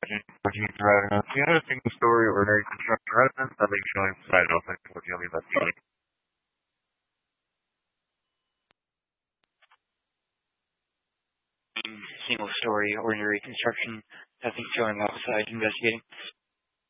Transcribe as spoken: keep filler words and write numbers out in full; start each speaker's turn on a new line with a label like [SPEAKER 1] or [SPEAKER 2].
[SPEAKER 1] Working throughout an you know, single story or ordinary construction residence, nothing showing beside it. Also, towards the investigation. Single story ordinary construction, nothing showing outside investigating.